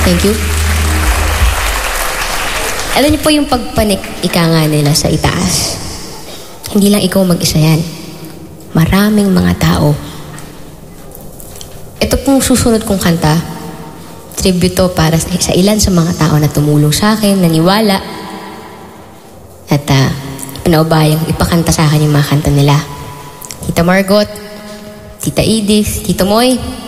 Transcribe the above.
Thank you. Alam niyo po yung pagpanik, ika nga nila sa itaas. Hindi lang ikaw mag-isa yan. Maraming mga tao. Ito pong susunod kong kanta, tribute to para sa ilan sa mga tao na tumulong sa akin, naniwala, at pinaubayang ipakanta sa akin yung mga kanta nila. Tita Margot, Tita Edith, Tito Moy,